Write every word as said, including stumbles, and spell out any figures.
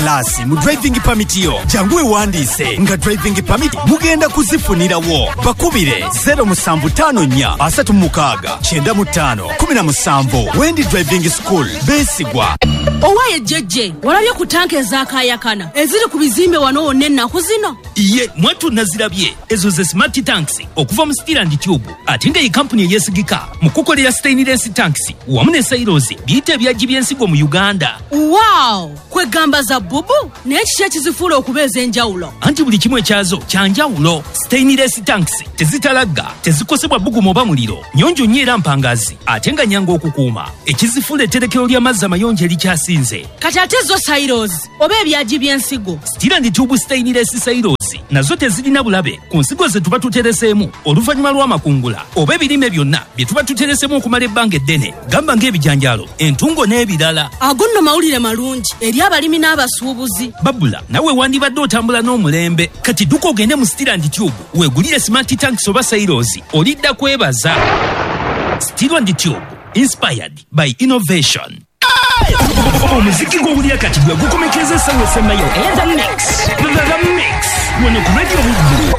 lasi mu driving permit yo janguwe wandise nga driving permit mugenda kuzifunirawo bakubire zero musanvu tano nnya asatu mukaaga kyenda mu ttaano kumi na musanvu Wendi Driving School Besigwa. Owaye jeje walabye ku tanke ezakayakana eziri ku bizimbe wano wonna ennaku zino. Iye mwatu nazirabye ezo ze smart tanks okuva mu Steel and Tube ate nga iyi company eyesigika mu kukolera stainless tanks wamu ne silos biyite ebyaji by'ensigo mu Uganda. Wow! Kwegamba za bubu n'ekiki ekizifuula okubeeza enjawulo. Anti buli kimu ekyazo kyanjawulo. Stainless tanks tezitalagga tezikosebwa bbugumu oba muliro nyonjo nnyo era mpangazi ate nga nyanga okukuuma ekizifuula etterekero ly'amazzi amayonjo erikyasinze. Kati ate zo silos oba ebyaji by'ensigo. Steel and Tube stainless silos nazo tezirina bulabe ku nsigo ze tuba tutereseemu oluvannyuma lw'amakungula oba ebirime byonna bye tuba tutereseemu okumala ebbanga eddene gamba ng'ebijanjaalo entungo n'ebirala. Ago nno mawulire malungi eri abalimi n'abasuubuzi. Babula nawe wandibadde otambula n'omulembe kati dduka ogende mu Steel and Tube weegulire smart tanks oba silos olidda kwebaza. Steel and Tube, inspired by innovation. Omuziki gw'owulira kati gwe gukomekeza essaawa essembayo. The mix, the mix, wano ku Radio Mugulu.